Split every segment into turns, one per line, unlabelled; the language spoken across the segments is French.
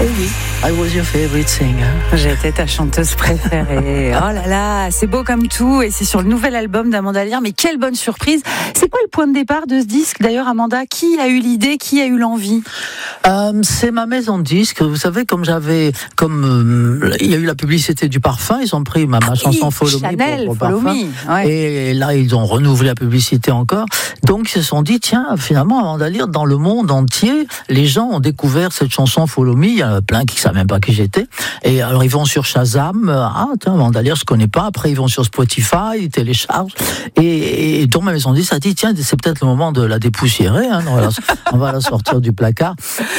Eh oui, I was your favorite singer.
J'étais ta chanteuse préférée. Oh là là, c'est beau comme tout et c'est sur le nouvel album d'Amanda Lear. Mais quelle bonne surprise. C'est quoi le point de départ de ce disque d'ailleurs, Amanda? Qui a eu l'idée? Qui a eu l'envie?
C'est ma maison de disques. Vous savez, comme il y a eu la publicité du parfum, ils ont pris ma chanson Follow
Chanel,
Me pour
Follow
parfum.
Me. Ouais.
Et là, ils ont renouvelé la publicité encore. Donc, ils se sont dit, tiens, finalement, Amanda Lear, dans le monde entier, les gens ont découvert cette chanson Follow Me. Il y en a plein qui ne savent même pas qui j'étais. Et alors, ils vont sur Shazam. Ah, tiens, Amanda Lear, je ne connais pas. Après, ils vont sur Spotify, ils téléchargent. Et donc, ma maison de disques a dit, tiens, c'est peut-être le moment de la dépoussiérer. Hein, on va la sortir du placard.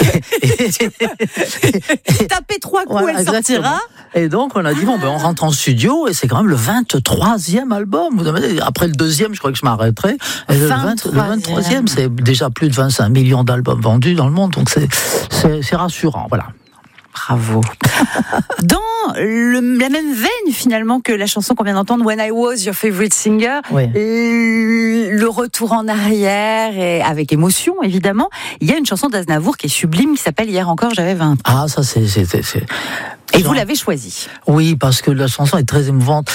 Tapez 3 coups,
voilà,
elle sortira.
Et donc, on a dit, on rentre en studio, et c'est quand même le 23e album. Après le deuxième, je crois que je m'arrêterai. Et le 23e, c'est déjà plus de 25 millions d'albums vendus dans le monde, donc c'est rassurant, voilà.
Bravo. Dans la même veine finalement que la chanson qu'on vient d'entendre, When I Was Your Favorite Singer,
oui.
Le retour en arrière et avec émotion évidemment, il y a une chanson d'Aznavour qui est sublime qui s'appelle Hier encore j'avais 20 ans.
Ah, ça c'est...
Et vous l'avez choisi.
Oui, parce que la chanson est très émouvante.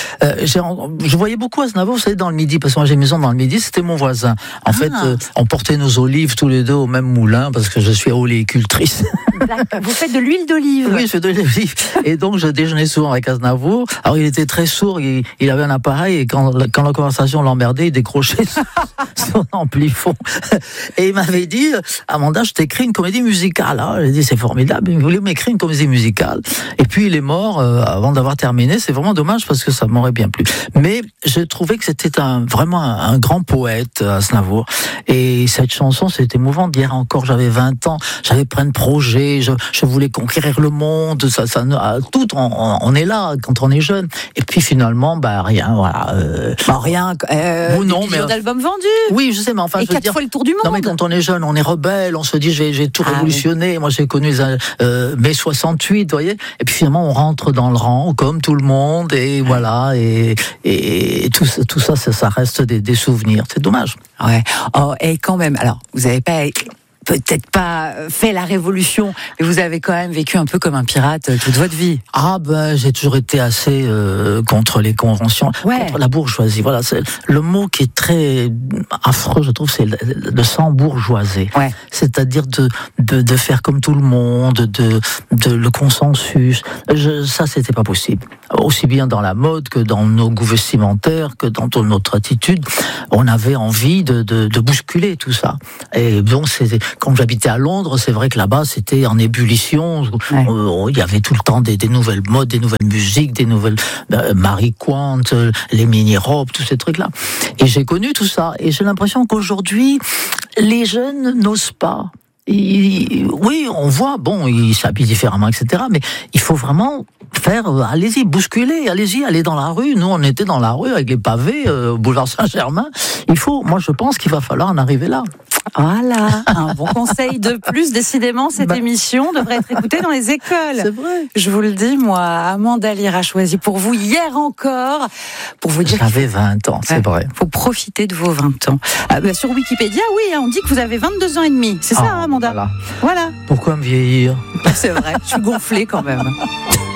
Je voyais beaucoup Aznavour, vous savez, dans le Midi, parce que moi j'ai une maison dans le Midi, c'était mon voisin. En fait, on portait nos olives tous les deux au même moulin, parce que je suis oléicultrice.
Vous faites de l'huile d'olive?
Oui, je fais de l'huile d'olive. Et donc, je déjeunais souvent avec Aznavour. Alors, il était très sourd, il avait un appareil, et quand la conversation l'emmerdait, il décrochait son amplifon. Et il m'avait dit, Amanda, je t'écris une comédie musicale. Alors, j'ai dit, c'est formidable. Il voulait m'écrire une comédie musicale. Et puis, il est mort avant d'avoir terminé. C'est vraiment dommage parce que ça m'aurait bien plu. Mais je trouvais que c'était vraiment un grand poète, Aznavour. Et cette chanson, c'était émouvant. Hier encore, j'avais 20 ans. J'avais plein de projets. Je voulais conquérir le monde. Tout, on est là quand on est jeune. Et puis, finalement, rien, voilà.
Rien.
Non,
millions d'albums vendus.
Oui, je sais, mais enfin,
et 4 fois le tour du monde.
Non, mais quand on est jeune, on est rebelle. On se dit, j'ai tout révolutionné. Oui. Moi, j'ai connu mai 68, vous voyez. Et puis finalement, on rentre dans le rang comme tout le monde, et voilà, et tout ça reste des souvenirs. C'est dommage.
Ouais. Oh, et quand même, alors, vous n'avez peut-être pas fait la révolution, mais vous avez quand même vécu un peu comme un pirate toute votre vie.
Ah j'ai toujours été assez contre les conventions, contre la bourgeoisie. Voilà, c'est le mot qui est très affreux, je trouve, c'est de s'embourgeoiser. Ouais. C'est-à-dire de faire comme tout le monde, de le consensus. Ça, c'était pas possible. Aussi bien dans la mode que dans nos goûts vestimentaires, que dans notre attitude, on avait envie de bousculer tout ça. Et donc, quand j'habitais à Londres, c'est vrai que là-bas, c'était en ébullition. Ouais. Il y avait tout le temps des nouvelles modes, des nouvelles musiques, des nouvelles Marie Quant, les mini-robes, tous ces trucs-là. Et j'ai connu tout ça. Et j'ai l'impression qu'aujourd'hui, les jeunes n'osent pas. Oui, on voit, ils s'habillent différemment, etc. Mais il faut vraiment allez-y, bousculer, allez dans la rue. Nous, on était dans la rue avec les pavés au boulevard Saint-Germain. Moi, je pense qu'il va falloir en arriver là.
Voilà, un bon conseil de plus. Décidément, cette émission devrait être écoutée dans les écoles.
C'est vrai.
Je vous le dis, moi, Amanda Lear a choisi pour vous Hier encore, pour vous dire.
J'avais 20 ans, c'est vrai.
Faut profiter de vos 20 ans. Sur Wikipédia, oui, on dit que vous avez 22 ans et demi. C'est ça, Amanda.
Voilà. Pourquoi me vieillir?
C'est vrai, je suis gonflée quand même.